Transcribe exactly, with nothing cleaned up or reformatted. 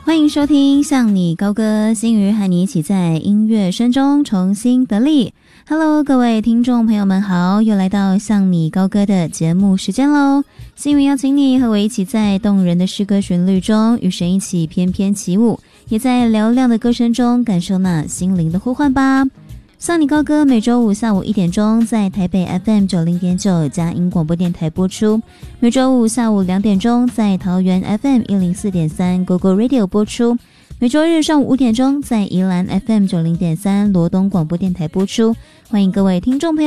欢迎收听向你高歌，心瑜和你一起在音乐声中重新得力。Hello， 各位听众朋友们好，又来到向你高歌的节目时间咯。心瑜邀请你和我一起在动人的诗歌旋律中与神一起翩翩起舞，也在嘹亮的歌声中感受那心灵的呼唤吧。向你高歌每周五下午一点钟在台北 F M 九零点九 佳音广播电台播出，每周五下午两点钟在桃园 F M 一零四点三 Go Go Radio 播出，每周日上午五点钟在宜兰 F M 九零点三 罗东广播电台播出。欢迎各位听众朋友